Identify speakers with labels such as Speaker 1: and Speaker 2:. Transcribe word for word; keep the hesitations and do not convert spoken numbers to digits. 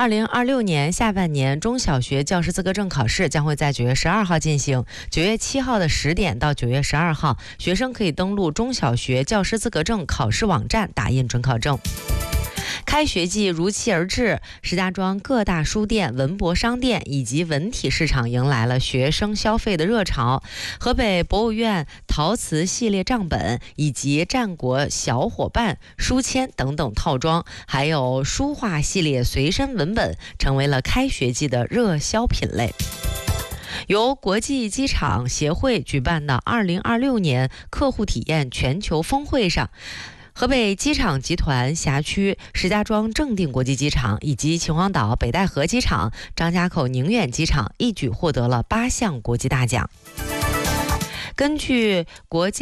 Speaker 1: 二零二六年下半年中小学教师资格证考试将会在九月十二号进行，九月七号的十点到九月十二号，学生可以登录中小学教师资格证考试网站打印准考证。开学季如期而至，石家庄各大书店、文博商店以及文体市场迎来了学生消费的热潮。河北博物院陶瓷系列账本以及战国小伙伴书签等等套装，还有书画系列随身文本，成为了开学季的热销品类。由国际机场协会举办的二零二六年客户体验全球峰会上，河北机场集团辖区石家庄正定国际机场以及秦皇岛北戴河机场、张家口宁远机场一举获得了八项国际大奖。根据国家